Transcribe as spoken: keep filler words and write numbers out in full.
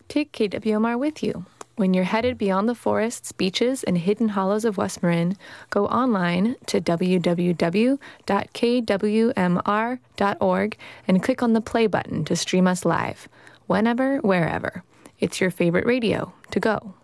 Take K W M R with you. When you're headed beyond the forests, beaches, and hidden hollows of West Marin, go online to w w w dot k w m r dot org and click on the play button to stream us live, whenever, wherever. It's your favorite radio to go.